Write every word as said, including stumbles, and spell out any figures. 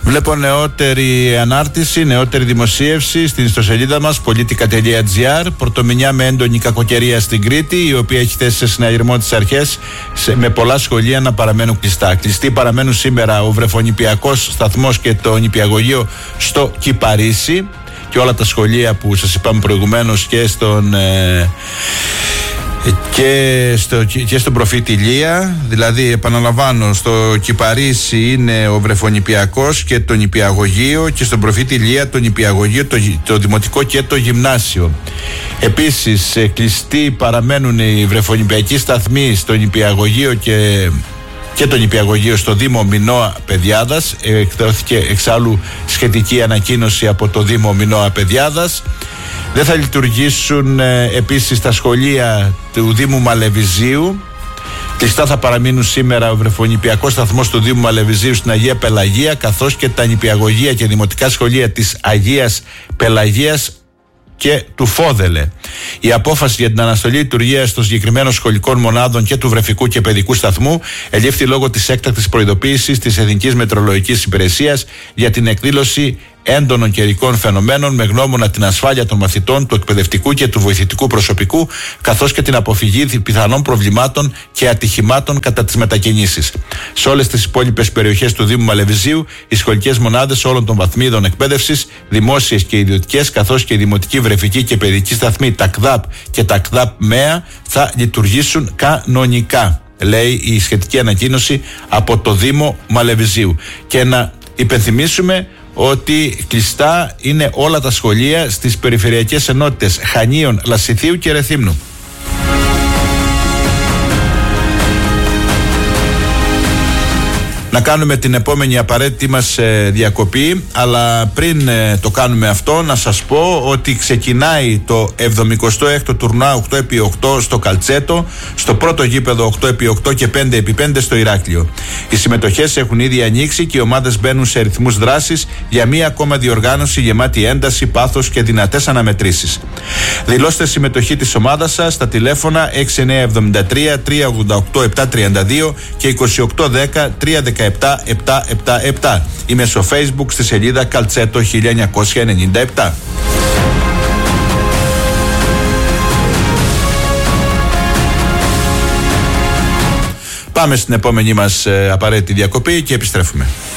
Βλέπω νεότερη ανάρτηση, νεότερη δημοσίευση στην ιστοσελίδα μας πολιτικά τελεία τζι άρ. Πρωτομηνιά με έντονη κακοκαιρία στην Κρήτη, η οποία έχει θέσει σε συναγερμό τις αρχές σε, με πολλά σχολεία να παραμένουν κλειστά. Κλειστοί παραμένουν σήμερα ο βρεφονηπιακός σταθμός και το νηπιαγωγείο στο Κυπαρίσι και όλα τα σχολεία που σας είπαμε προηγουμένως και στον... Ε, Και, στο, και στον Προφήτη Ηλία. Δηλαδή, επαναλαμβάνω, στο Κυπαρίσι είναι ο βρεφονηπιακός και το νηπιαγωγείο, και στον Προφήτη Ηλία το νηπιαγωγείο, το, το δημοτικό και το γυμνάσιο. Επίσης, κλειστοί παραμένουν οι βρεφονηπιακοί σταθμοί στο νηπιαγωγείο και, και το νηπιαγωγείο στο Δήμο Μινώα Παιδιάδας. Εκδόθηκε εξάλλου σχετική ανακοίνωση από το Δήμο Μινώα Παιδιάδας. Δεν θα λειτουργήσουν ε, επίσης τα σχολεία του Δήμου Μαλεβιζίου. Κλειστά θα παραμείνουν σήμερα ο βρεφονηπιακός σταθμός του Δήμου Μαλεβιζίου στην Αγία Πελαγία, καθώς και τα νηπιαγωγεία και δημοτικά σχολεία της Αγίας Πελαγίας και του Φόδελε. Η απόφαση για την αναστολή λειτουργίας των συγκεκριμένων σχολικών μονάδων και του βρεφικού και παιδικού σταθμού ελήφθη λόγω της έκτακτης προειδοποίησης της Εθνικής Μετεωρολογικής Υπηρεσίας για την εκδήλωση έντονων καιρικών φαινομένων με γνώμονα την ασφάλεια των μαθητών, του εκπαιδευτικού και του βοηθητικού προσωπικού, καθώς και την αποφυγή πιθανών προβλημάτων και ατυχημάτων κατά τις μετακινήσεις. Σε όλες τις υπόλοιπες περιοχές του Δήμου Μαλεβιζίου, οι σχολικές μονάδες όλων των βαθμίδων εκπαίδευσης, δημόσιες και ιδιωτικές, καθώς και οι δημοτικοί βρεφικοί και παιδικοί σταθμοί, τα ΚΔΑΠ και τα ΚΔΑΠ ΜΕΑ, θα λειτουργήσουν κανονικά, λέει η σχετική ανακοίνωση από το Δήμο Μαλεβιζίου. Και να υπενθυμίσουμε ότι κλειστά είναι όλα τα σχολεία στις περιφερειακές ενότητες Χανίων, Λασιθίου και Ρεθύμνου. Να κάνουμε την επόμενη απαραίτητη μας ε, διακοπή, αλλά πριν ε, το κάνουμε αυτό να σας πω ότι ξεκινάει το εβδομηκοστό έκτο τουρνουά οκτώ επί οκτώ στο Καλτσέτο, στο πρώτο γήπεδο οκτώ επί οκτώ και πέντε επί πέντε στο Ηράκλειο. Οι συμμετοχές έχουν ήδη ανοίξει και οι ομάδες μπαίνουν σε ρυθμούς δράσης για μία ακόμα διοργάνωση γεμάτη ένταση, πάθος και δυνατές αναμετρήσεις. Δηλώστε συμμετοχή της ομάδας σας στα τηλέφωνα έξι εννιά εβδομήντα τρία τρία ογδόντα οκτώ επτά τριάντα δύο και είκοσι οκτώ δέκα τρία δεκαεπτά επτά επτά επτά ή μέσω Facebook στη σελίδα Καλτσέτο χίλια εννιακόσια ενενήντα επτά. Πάμε στην επόμενη μας ε, απαραίτητη διακοπή και επιστρέφουμε.